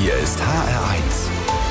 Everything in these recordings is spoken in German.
Hier ist HR1.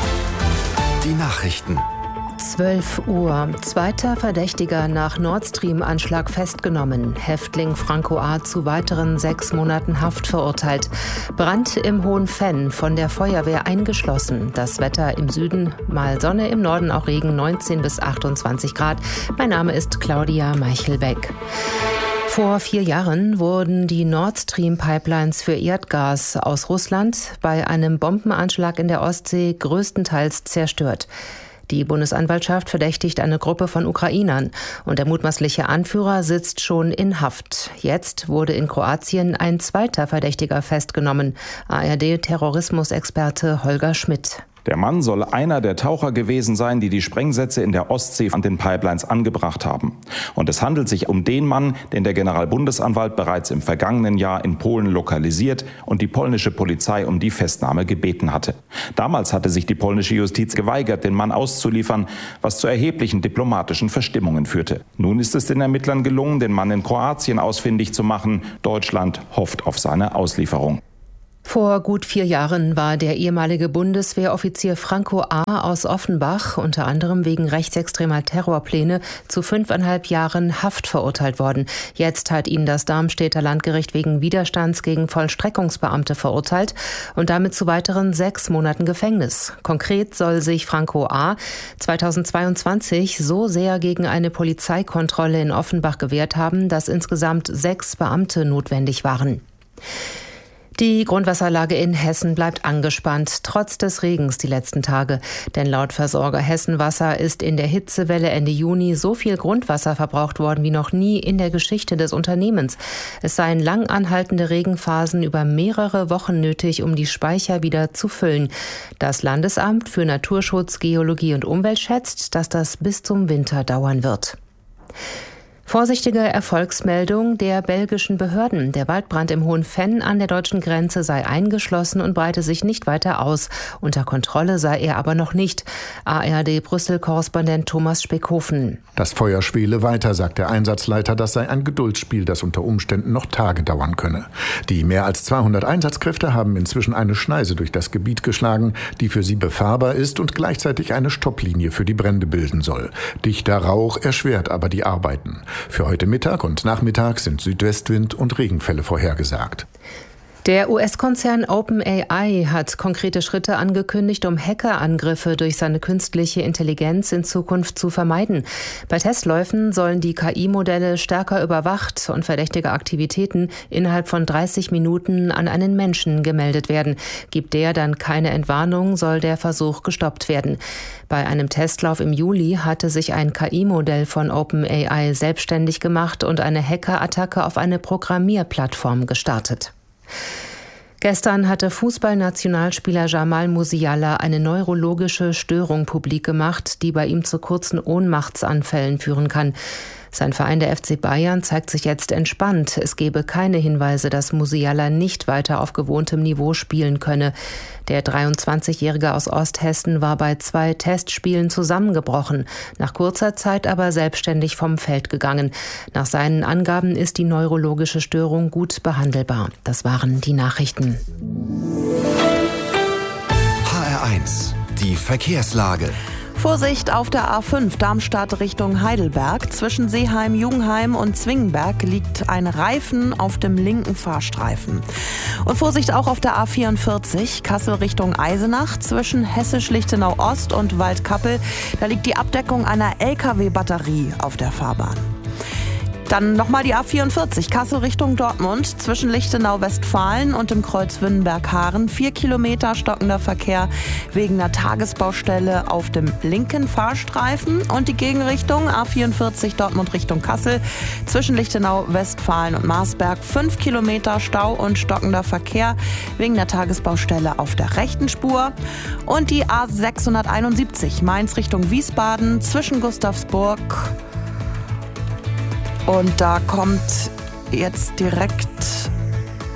Die Nachrichten. 12 Uhr. Zweiter Verdächtiger nach Nord Stream-Anschlag festgenommen. Häftling Franco A. zu weiteren 6 Monaten Haft verurteilt. Brand im Hohen Venn, von der Feuerwehr eingeschlossen. Das Wetter im Süden, mal Sonne, im Norden auch Regen, 19 bis 28 Grad. Mein Name ist Claudia Meichelbeck. Vor 4 Jahren wurden die Nord Stream-Pipelines für Erdgas aus Russland bei einem Bombenanschlag in der Ostsee größtenteils zerstört. Die Bundesanwaltschaft verdächtigt eine Gruppe von Ukrainern und der mutmaßliche Anführer sitzt schon in Haft. Jetzt wurde in Kroatien ein zweiter Verdächtiger festgenommen, ARD-Terrorismusexperte Holger Schmidt. Der Mann soll einer der Taucher gewesen sein, die die Sprengsätze in der Ostsee an den Pipelines angebracht haben. Und es handelt sich um den Mann, den der Generalbundesanwalt bereits im vergangenen Jahr in Polen lokalisiert und die polnische Polizei um die Festnahme gebeten hatte. Damals hatte sich die polnische Justiz geweigert, den Mann auszuliefern, was zu erheblichen diplomatischen Verstimmungen führte. Nun ist es den Ermittlern gelungen, den Mann in Kroatien ausfindig zu machen. Deutschland hofft auf seine Auslieferung. Vor gut 4 Jahren war der ehemalige Bundeswehroffizier Franco A. aus Offenbach unter anderem wegen rechtsextremer Terrorpläne zu 5,5 Jahren Haft verurteilt worden. Jetzt hat ihn das Darmstädter Landgericht wegen Widerstands gegen Vollstreckungsbeamte verurteilt und damit zu weiteren 6 Monaten Gefängnis. Konkret soll sich Franco A. 2022 so sehr gegen eine Polizeikontrolle in Offenbach gewehrt haben, dass insgesamt 6 Beamte notwendig waren. Die Grundwasserlage in Hessen bleibt angespannt, trotz des Regens die letzten Tage. Denn laut Versorger Hessenwasser ist in der Hitzewelle Ende Juni so viel Grundwasser verbraucht worden wie noch nie in der Geschichte des Unternehmens. Es seien lang anhaltende Regenphasen über mehrere Wochen nötig, um die Speicher wieder zu füllen. Das Landesamt für Naturschutz, Geologie und Umwelt schätzt, dass das bis zum Winter dauern wird. Vorsichtige Erfolgsmeldung der belgischen Behörden. Der Waldbrand im Hohen Venn an der deutschen Grenze sei eingeschlossen und breite sich nicht weiter aus. Unter Kontrolle sei er aber noch nicht. ARD-Brüssel-Korrespondent Thomas Speckhofen. Das Feuer schwele weiter, sagt der Einsatzleiter. Das sei ein Geduldsspiel, das unter Umständen noch Tage dauern könne. Die mehr als 200 Einsatzkräfte haben inzwischen eine Schneise durch das Gebiet geschlagen, die für sie befahrbar ist und gleichzeitig eine Stopplinie für die Brände bilden soll. Dichter Rauch erschwert aber die Arbeiten. Für heute Mittag und Nachmittag sind Südwestwind und Regenfälle vorhergesagt. Der US-Konzern OpenAI hat konkrete Schritte angekündigt, um Hackerangriffe durch seine künstliche Intelligenz in Zukunft zu vermeiden. Bei Testläufen sollen die KI-Modelle stärker überwacht und verdächtige Aktivitäten innerhalb von 30 Minuten an einen Menschen gemeldet werden. Gibt der dann keine Entwarnung, soll der Versuch gestoppt werden. Bei einem Testlauf im Juli hatte sich ein KI-Modell von OpenAI selbstständig gemacht und eine Hackerattacke auf eine Programmierplattform gestartet. Gestern hatte Fußballnationalspieler Jamal Musiala eine neurologische Störung publik gemacht, die bei ihm zu kurzen Ohnmachtsanfällen führen kann. Sein Verein, der FC Bayern, zeigt sich jetzt entspannt. Es gebe keine Hinweise, dass Musiala nicht weiter auf gewohntem Niveau spielen könne. Der 23-Jährige aus Osthessen war bei 2 Testspielen zusammengebrochen, nach kurzer Zeit aber selbstständig vom Feld gegangen. Nach seinen Angaben ist die neurologische Störung gut behandelbar. Das waren die Nachrichten. HR1, die Verkehrslage. Vorsicht auf der A5 Darmstadt Richtung Heidelberg. Zwischen Seeheim, Jugenheim und Zwingenberg liegt ein Reifen auf dem linken Fahrstreifen. Und Vorsicht auch auf der A44 Kassel Richtung Eisenach. Zwischen Hessisch-Lichtenau Ost und Waldkappel. Da liegt die Abdeckung einer LKW-Batterie auf der Fahrbahn. Dann nochmal die A44 Kassel Richtung Dortmund zwischen Lichtenau-Westfalen und dem Kreuz Wünnenberg-Haaren. 4 Kilometer stockender Verkehr wegen einer Tagesbaustelle auf dem linken Fahrstreifen. Und die Gegenrichtung A44 Dortmund Richtung Kassel zwischen Lichtenau-Westfalen und Marsberg. 5 Kilometer Stau und stockender Verkehr wegen der Tagesbaustelle auf der rechten Spur. Und die A671 Mainz Richtung Wiesbaden zwischen Gustavsburg. Und da kommt jetzt direkt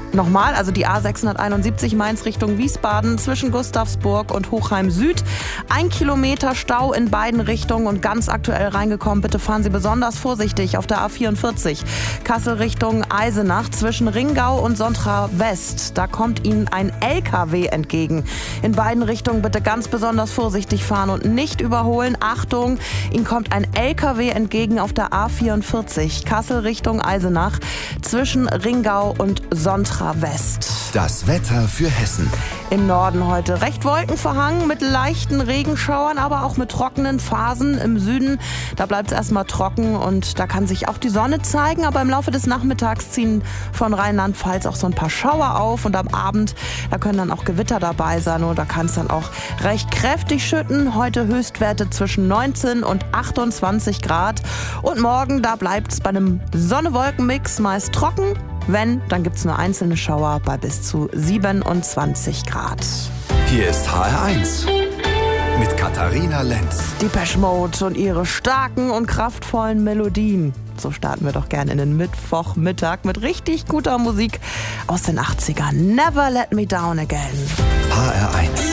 Nochmal, also die A671 Mainz Richtung Wiesbaden zwischen Gustavsburg und Hochheim Süd. 1 Kilometer Stau in beiden Richtungen und ganz aktuell reingekommen. Bitte fahren Sie besonders vorsichtig auf der A44. Kassel Richtung Eisenach zwischen Ringau und Sontra West. Da kommt Ihnen ein LKW entgegen. In beiden Richtungen bitte ganz besonders vorsichtig fahren und nicht überholen. Achtung, Ihnen kommt ein LKW entgegen auf der A44. Kassel Richtung Eisenach zwischen Ringau und Sontra West. Das Wetter für Hessen. Im Norden heute recht wolkenverhangen mit leichten Regenschauern, aber auch mit trockenen Phasen. Im Süden, da bleibt es erstmal trocken und da kann sich auch die Sonne zeigen. Aber im Laufe des Nachmittags ziehen von Rheinland-Pfalz auch so ein paar Schauer auf. Und am Abend, da können dann auch Gewitter dabei sein und da kann es dann auch recht kräftig schütten. Heute Höchstwerte zwischen 19 und 28 Grad. Und morgen, da bleibt es bei einem Sonne-Wolken-Mix meist trocken. Wenn, dann gibt es nur einzelne Schauer bei bis zu 27 Grad. Hier ist HR1 mit Katharina Lenz. Depeche Mode und ihre starken und kraftvollen Melodien. So starten wir doch gerne in den Mittwochmittag mit richtig guter Musik aus den 80ern. Never Let Me Down Again.